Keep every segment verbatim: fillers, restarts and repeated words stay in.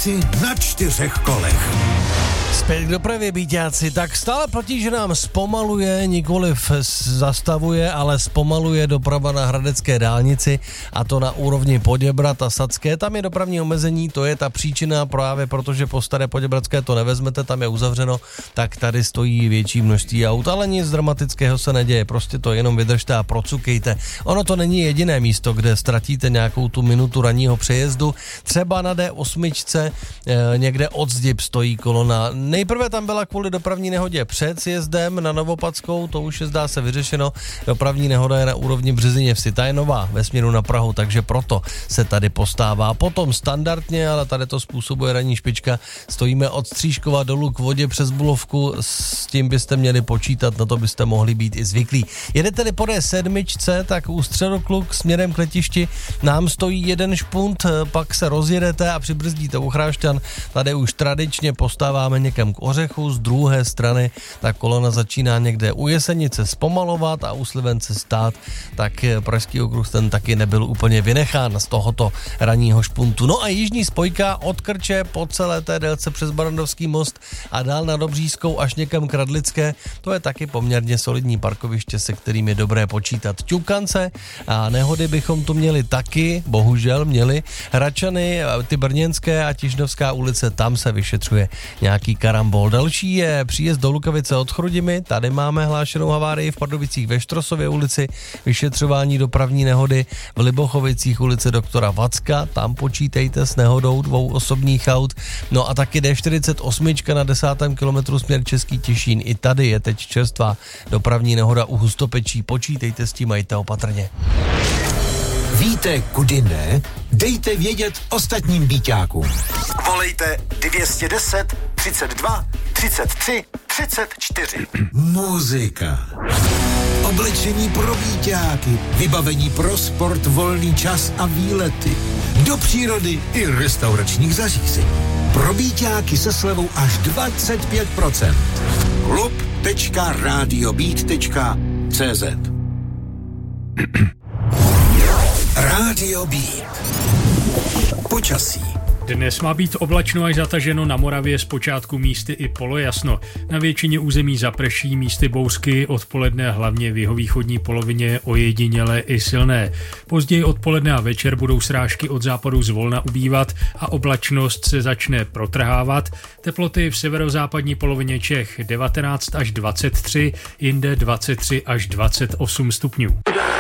Byťáci na čtyřech kolech. Zpět k dopravě, byťáci, tak stále platí, že nám zpomaluje, nikoliv zastavuje, ale zpomaluje doprava na hradecké dálnici, a to na úrovni Poděbrad a Sadské. Tam je dopravní omezení, to je ta příčina, právě protože po Staré Poděbradské to nevezmete, tam je uzavřeno, tak tady stojí větší množství aut, ale nic dramatického se neděje, prostě to jenom vydržte a procukejte. Ono to není jediné místo, kde ztratíte nějakou tu minutu ranního přejezdu, třeba na D osm e, někde od Zdib stojí kolona. Nejprve tam byla kvůli dopravní nehodě před sjezdem na Novopadskou, to už je zdá se vyřešeno, dopravní nehoda je na úrovni Březiněvsi, ta je nová ve směru na Prahu, takže proto se tady postává. Potom standardně, ale tady to způsobuje ranní špička, stojíme od Stříškova dolů k vodě přes Bulovku, s tím byste měli počítat, na to byste mohli být i zvyklí. Jedete-li po D sedm, tak u Středokluk směrem k letišti nám stojí jeden špunt, pak se rozjedete a přibrzdíte u Chrášťan, tady už tradičně postáváme někam k Ořechu, z druhé strany ta kolona začíná někde u Jesenice zpomalovat a u Slivence stát, tak Pražský okruh ten taky nebyl úplně vynechán z tohoto ranního špuntu. No a jižní spojka od Krče po celé té délce přes Barandovský most a dál na Dobřížskou až někam k Radlické, to je taky poměrně solidní parkoviště, se kterým je dobré počítat. Ťukance a nehody bychom tu měli taky, bohužel měli. Hradčany, ty brněnské a Tižnovská ulice, tam se vyšetřuje nějaký karambol. Další je příjezd do Lukavice od Chrudimi, tady máme hlášenou havárii v Pardubicích ve Štrosově ulici, vyšetřování dopravní nehody v Libochovicích ulice doktora Vacka, tam počítejte s nehodou dvou osobních aut. No a taky D čtyřicet osm na desátém kilometru směr Český Těšín, i tady je teď čerstvá dopravní nehoda u Hustopečí, počítejte s tím, majte opatrně. Víte, kudy ne? Dejte vědět ostatním byťákům. Volejte dvě stě deset, třicet dva, třicet tři, třicet čtyři. Muzika. Oblečení pro byťáky, vybavení pro sport, volný čas a výlety. Do přírody i restauračních zařízení. Pro byťáky se slevou až dvacet pět procent. klub tečka radiobít tečka cé zet Rádio Beat. Počasí. Dnes má být oblačno až zataženo, na Moravě zpočátku místy i polojasno. Na většině území zaprší, místy bouřky, odpoledne hlavně v jihovýchodní polovině ojedinělé i silné. Později odpoledne a večer budou srážky od západu zvolna ubývat a oblačnost se začne protrhávat. Teploty v severozápadní polovině Čech devatenáct až dvacet tři, jinde dvacet tři až dvacet osm stupňů.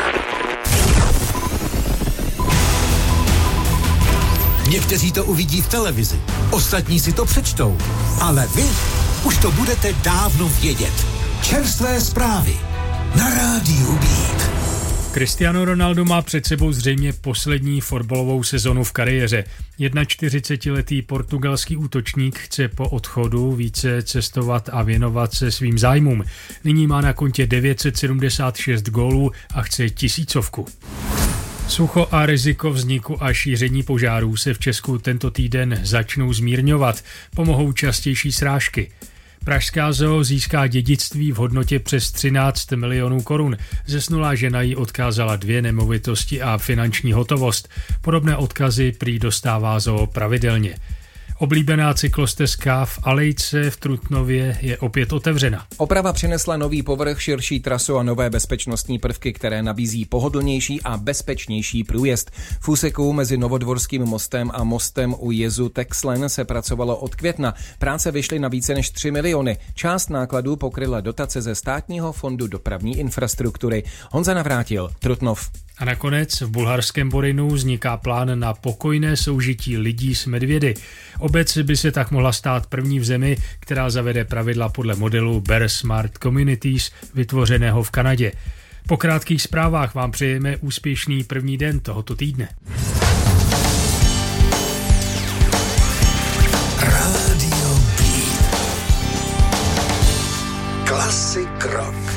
Někteří to uvidí v televizi, ostatní si to přečtou, ale vy už to budete dávno vědět. Čerstvé zprávy na Rádiu Beat. Cristiano Ronaldo má před sebou zřejmě poslední fotbalovou sezonu v kariéře. čtyřicetiletý portugalský útočník chce po odchodu více cestovat a věnovat se svým zájmům. Nyní má na kontě devět set sedmdesát šest gólů a chce tisícovku. Sucho a riziko vzniku a šíření požárů se v Česku tento týden začnou zmírňovat. Pomohou častější srážky. Pražská zoo získá dědictví v hodnotě přes třináct milionů korun. Zesnulá žena jí odkázala dvě nemovitosti a finanční hotovost. Podobné odkazy prý dostává zoo pravidelně. Oblíbená cyklostezka v Alejce v Trutnově je opět otevřena. Oprava přinesla nový povrch, širší trasu a nové bezpečnostní prvky, které nabízí pohodlnější a bezpečnější průjezd. V úseku mezi Novodvorským mostem a mostem u jezu Texlen se pracovalo od května. Práce vyšly na více než tři miliony. Část nákladů pokryla dotace ze Státního fondu dopravní infrastruktury. Honza Navrátil, Trutnov. A nakonec v bulharském Borinu vzniká plán na pokojné soužití lidí s medvědy. Obec by se tak mohla stát první v zemi, která zavede pravidla podle modelu Bear Smart Communities, vytvořeného v Kanadě. Po krátkých zprávách vám přejeme úspěšný první den tohoto týdne. Rádio Beat. Klasik rock.